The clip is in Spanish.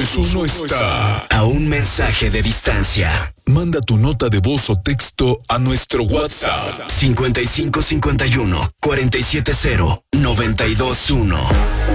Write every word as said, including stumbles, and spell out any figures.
dos uno está a un mensaje de distancia. Manda tu nota de voz o texto a nuestro WhatsApp cincuenta y cinco cincuenta y uno cuarenta y siete cero noventa y dos uno.